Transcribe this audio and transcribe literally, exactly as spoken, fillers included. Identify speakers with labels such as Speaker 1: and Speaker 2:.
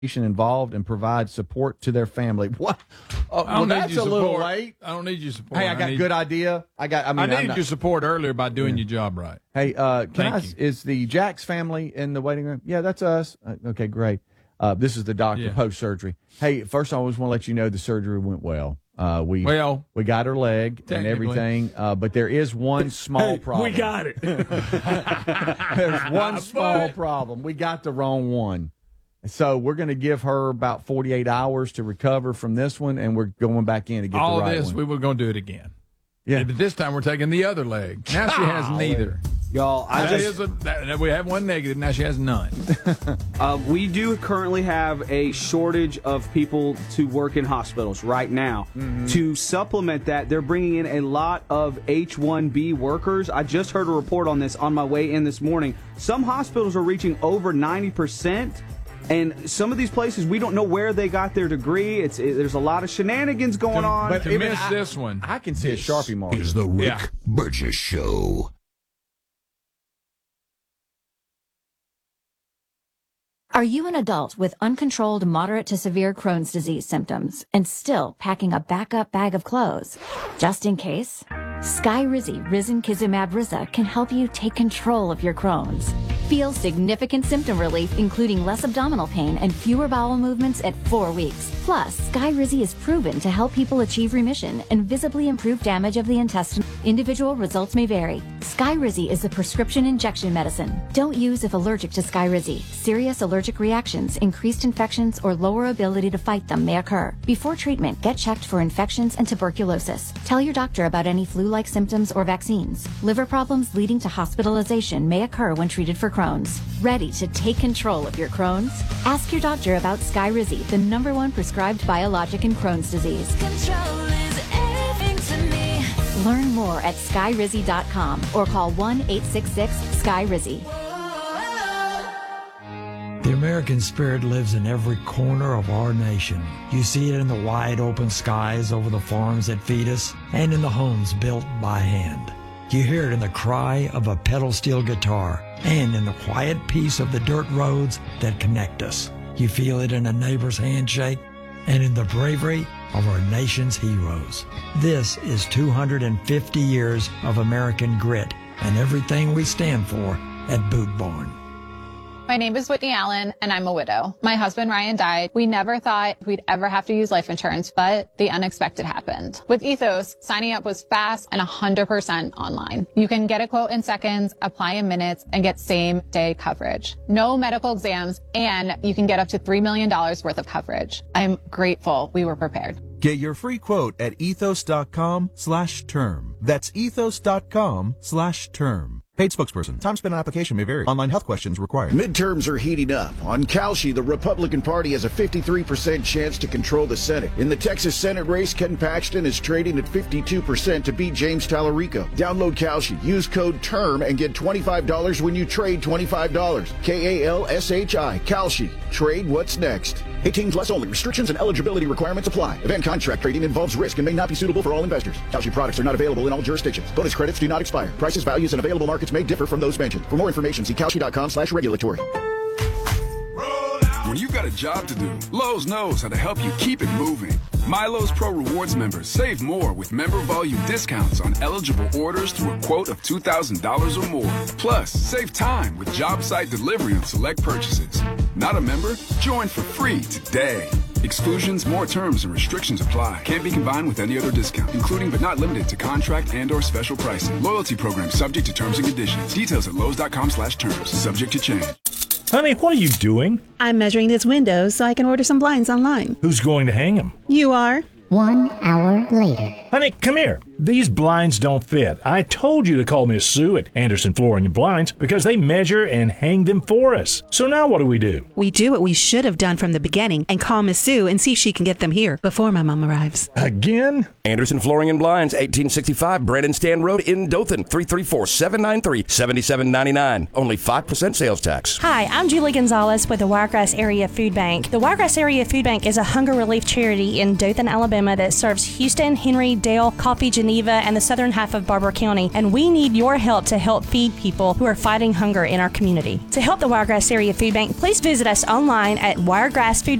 Speaker 1: involved and provide support to their family. What? Oh,
Speaker 2: I don't
Speaker 1: well,
Speaker 2: need
Speaker 1: that's
Speaker 2: your
Speaker 1: a little
Speaker 2: support.
Speaker 1: late.
Speaker 2: I don't need your support.
Speaker 1: Hey, I got
Speaker 2: need,
Speaker 1: good idea. I got. I mean,
Speaker 2: I
Speaker 1: I'm
Speaker 2: needed
Speaker 1: not,
Speaker 2: your support earlier by doing your job right.
Speaker 1: Hey, uh, can
Speaker 2: Thank
Speaker 1: I?
Speaker 2: you.
Speaker 1: Is the Jacks family in the waiting room? Yeah, that's us. Uh, okay, great. Uh, this is the doctor
Speaker 2: Yeah.
Speaker 1: post surgery. Hey, first I always want to let you know the surgery went well. Uh, we
Speaker 2: Well,
Speaker 1: we got her leg and
Speaker 2: technically.
Speaker 1: everything, uh, but there is one small problem.
Speaker 2: we got it.
Speaker 1: There's one small problem. We got the wrong one. So we're going to give her about forty-eight hours to recover from this one, and we're going back in to get
Speaker 2: All
Speaker 1: the right
Speaker 2: this,
Speaker 1: one.
Speaker 2: we were going to do it again.
Speaker 1: Yeah.
Speaker 2: But this time we're taking the other leg. Now she has neither.
Speaker 3: Y'all, I
Speaker 2: That
Speaker 3: just
Speaker 2: is a, that, we have one negative. Now she has none.
Speaker 3: uh, we do currently have a shortage of people to work in hospitals right now. Mm-hmm. To supplement that, they're bringing in a lot of H one B workers. I just heard a report on this on my way in this morning. Some hospitals are reaching over ninety percent. And some of these places, we don't know where they got their degree. It's it, there's a lot of shenanigans going
Speaker 2: To-
Speaker 3: on.
Speaker 2: but to
Speaker 1: even
Speaker 2: miss
Speaker 1: I-
Speaker 2: this one.
Speaker 1: I can see a Sharpie mark.
Speaker 4: Is the Rick
Speaker 2: Yeah.
Speaker 4: Burgess Show.
Speaker 5: Are you an adult with uncontrolled moderate to severe Crohn's disease symptoms and still packing a backup bag of clothes? Just in case, Skyrizi Risankizumab Riza can help you take control of your Crohn's. Feel significant symptom relief, including less abdominal pain and fewer bowel movements at four weeks. Plus, Skyrizi is proven to help people achieve remission and visibly improve damage of the intestine. Individual results may vary. Skyrizi is a prescription injection medicine. Don't use if allergic to Skyrizi. Serious allergic reactions, increased infections, or lower ability to fight them may occur. Before treatment, get checked for infections and tuberculosis. Tell your doctor about any flu-like symptoms or vaccines. Liver problems leading to hospitalization may occur when treated for Crohn's. Ready to take control of your Crohn's? Ask your doctor about Skyrizi, the number one prescribed biologic in Crohn's disease.
Speaker 6: Control is everything to me.
Speaker 5: Learn more at skyrizi dot com or call one eight six six Skyrizi.
Speaker 7: The American spirit lives in every corner of our nation. You see it in the wide open skies over the farms that feed us and in the homes built by hand. You hear it in the cry of a pedal steel guitar and in the quiet peace of the dirt roads that connect us. You feel it in a neighbor's handshake and in the bravery of our nation's heroes. This is two hundred fifty years of American grit and everything we stand for at Boot Barn.
Speaker 8: My name is Whitney Allen, and I'm a widow. My husband, Ryan, died. We never thought we'd ever have to use life insurance, but the unexpected happened. With Ethos, signing up was fast and one hundred percent online. You can get a quote in seconds, apply in minutes, and get same-day coverage. No medical exams, and you can get up to three million dollars worth of coverage. I'm grateful we were prepared.
Speaker 9: Get your free quote at ethos.com slash term. That's ethos.com slash term. Paid spokesperson. Time spent on application may vary. Online health questions required.
Speaker 10: Midterms are heating up. On Kalshi, the Republican Party has a fifty-three percent chance to control the Senate. In the Texas Senate race, Ken Paxton is trading at fifty-two percent to beat James Tallarico. Download Kalshi. Use code TERM and get twenty-five dollars when you trade twenty-five dollars. K A L S H I. Kalshi. Trade what's next. eighteen plus only. Restrictions and eligibility requirements apply. Event contract trading involves risk and may not be suitable for all investors. Kalshi products are not available in all jurisdictions. Bonus credits do not expire. Prices, values, and available markets may differ from those mentioned. For more information, see Kalshi.com slash regulatory.
Speaker 11: When you've got a job to do, Lowe's knows how to help you keep it moving. My Lowe's Pro Rewards members save more with member volume discounts on eligible orders through a quote of two thousand dollars or more. Plus, save time with job site delivery on select purchases. Not a member? Join for free today. Exclusions, more terms, and restrictions apply. Can't be combined with any other discount, including but not limited to contract and or special pricing. Loyalty program subject to terms and conditions. Details at lowes.com slash terms. Subject to change.
Speaker 12: Honey, what are you doing?
Speaker 13: I'm measuring this window so I can order some blinds online.
Speaker 12: Who's going to hang them?
Speaker 13: You are.
Speaker 14: One hour later.
Speaker 12: Honey, come here. These blinds don't fit. I told you to call Miss Sue at Anderson Flooring and Blinds because they measure and hang them for us. So now what do we do?
Speaker 13: We do what we should have done from the beginning and call Miss Sue and see if she can get them here before my mom arrives.
Speaker 12: Again?
Speaker 15: Anderson Flooring and Blinds, eighteen sixty-five Brandon Stand Road in Dothan, three three four, seven nine three, seven seven nine nine. Only five percent sales tax.
Speaker 16: Hi, I'm Julie Gonzalez with the Wiregrass Area Food Bank. The Wiregrass Area Food Bank is a hunger relief charity in Dothan, Alabama that serves Houston, Henry, Dale, Coffee, Geneva, Geneva, and the southern half of Barber County, and we need your help to help feed people who are fighting hunger in our community. To help the Wiregrass Area Food Bank, please visit us online at wiregrass food